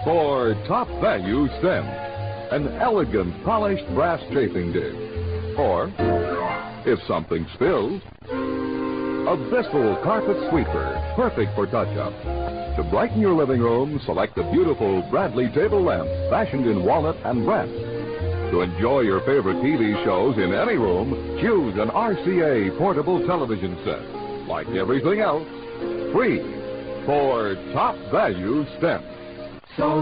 For top value stem, an elegant polished brass chafing dish. Or, if something spills, a Bissell carpet sweeper, perfect for touch-up. To brighten your living room, select the beautiful Bradley table lamp, fashioned in walnut and brass. To enjoy your favorite TV shows in any room, choose an RCA portable television set. Like everything else, free for top value stem. So